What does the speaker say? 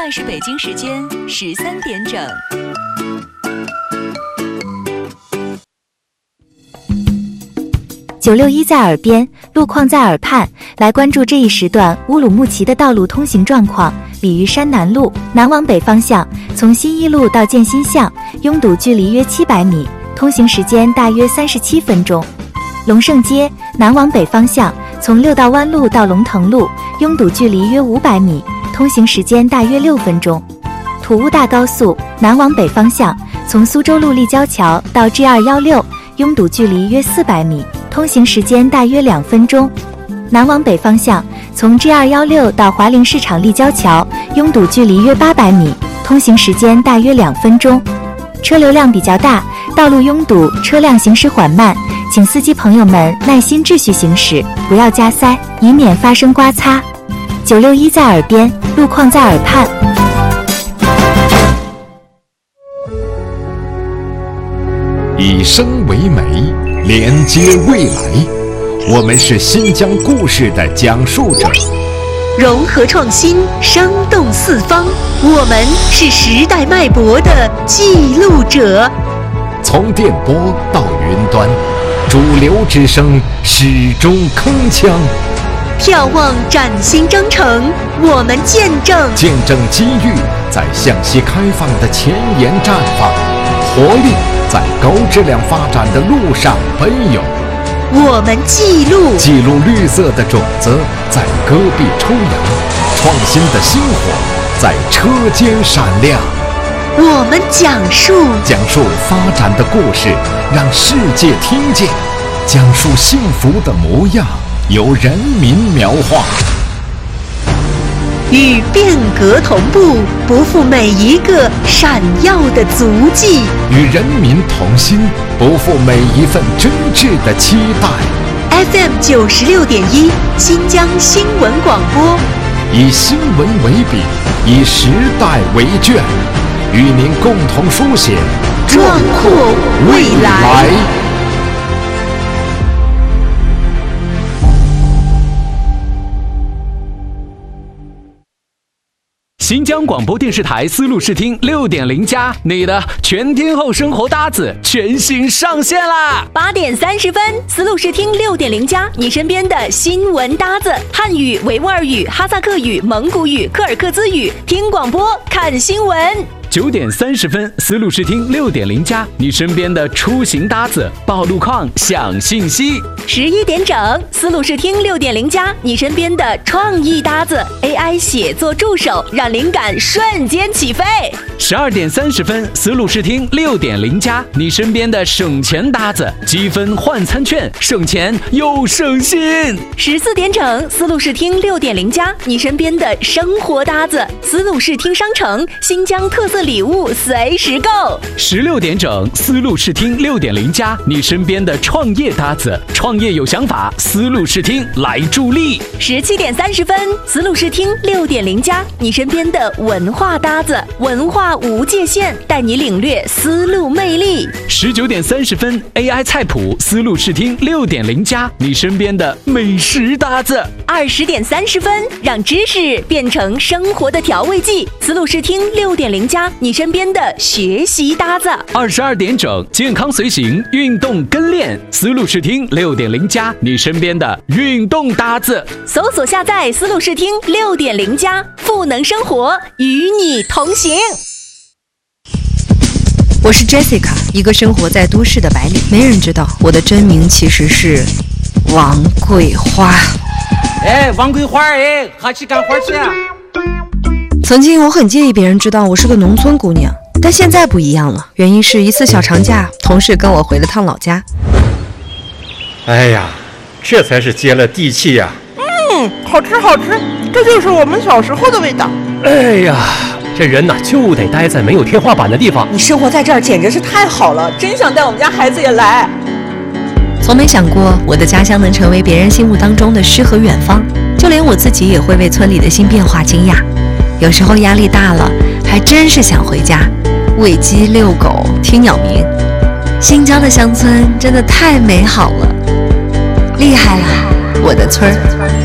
在是北京时间13点整。 961在耳边，路况在耳畔，来关注这一时段乌鲁木齐的道路通行状况。鲤鱼山南路南往北方向，从新一路到建新巷，拥堵距离约700米，通行时间大约37分钟。龙胜街南往北方向，从六道湾路到龙腾路，拥堵距离约500米，通行时间大约6分钟。土乌大高速南往北方向，从苏州路立交桥到 G216，拥堵距离约400米，通行时间大约2分钟。南往北方向，从 G216 到华林市场立交桥，拥堵距离约800米，通行时间大约2分钟。车流量比较大，道路拥堵，车辆行驶缓慢，请司机朋友们耐心秩序行驶，不要加塞，以免发生刮擦。961在耳边，路况在耳畔。 以声为媒，连接未来。我们是新疆故事的讲述者， 融合创新，生动四方。我们是时代脉搏的记录者。 从电波到云端，主流之声始终铿锵。 眺望崭新征程，我们见证机遇在向西开放的前沿绽放，活力在高质量发展的路上奔涌。 我们记录绿色的种子在戈壁抽芽，创新的星火在车间闪亮。 我们讲述发展的故事，让世界听见；讲述幸福的模样，由人民描画。 与变革同步，不负每一个闪耀的足迹； 与人民同心，不负每一份真挚的期待。 FM 96.1新疆新闻广播， 以新闻为笔，以时代为卷，与您共同书写壮阔未来。 新疆广播电视台丝路视听6.0+，你的全天候生活搭子全新上线啦 ！8点30分，丝路视听6.0+，你身边的新闻搭子，汉语、维吾尔语、哈萨克语、蒙古语、柯尔克孜语，听广播看新闻。 9点30分，丝路视听6.0+，你身边的出行搭子，报路况、享信息。 11点整，丝路视听6.0+，你身边的创意搭子 ，AI 写作助手，让灵感瞬间起飞。 12点30分，丝路视听6.0+，你身边的省钱搭子，积分换餐券，省钱又省心。 14点整，丝路视听6.0+，你身边的生活搭子，丝路视听商城，新疆特色礼物随时购。 16点整，丝路视听6.0+，你身边的创业搭子，创业有想法，丝路视听来助力。 17点30分，丝路视听6.0+，你身边的文化搭子，文化无界限，带你领略丝路魅力。 19点30分 ，AI 菜谱，丝路视听6.0+，你身边的美食搭子。 20点30分，让知识变成生活的调味剂，丝路视听6.0+，你身边的学习搭子。 22点整，健康随行，运动跟练，丝路视听6.0+，你身边的运动搭子。 搜索下载丝路视听6.0+，赋能生活，与你同行。 我是 Jessica， 一个生活在都市的白领，没人知道我的真名其实是王桂花。 哎，王桂花，哎，还去干活去啊？ 曾经我很介意别人知道我是个农村姑娘，但现在不一样了。原因是一次小长假，同事跟我回了趟老家。 哎呀，这才是接了地气呀！ 好吃好吃，这就是我们小时候的味道。 哎呀，这人呐就得待在没有天花板的地方。 你生活在这儿简直是太好了，真想带我们家孩子也来。 从没想过我的家乡能成为别人心目当中的诗和远方，就连我自己也会为村里的新变化惊讶。有时候压力大了，还真是想回家，喂鸡、遛狗、听鸟鸣。新疆的乡村真的太美好了，厉害了，我的村儿。